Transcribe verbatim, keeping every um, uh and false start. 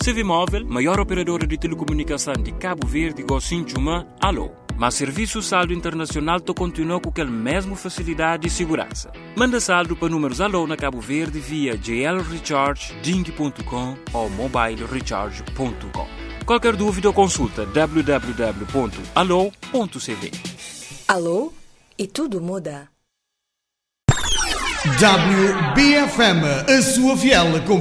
C V Móvel, maior operadora de telecomunicação de Cabo Verde, Gocinchuma, Alô. Mas serviço saldo internacional to continua com aquela mesma facilidade e segurança. Manda saldo para números Alô na Cabo Verde via j l recharge ding ponto com ou mobile recharge ponto com. Qualquer dúvida ou consulta w w w ponto alô ponto c v. Alô? E tudo muda. W B F M, a sua fiel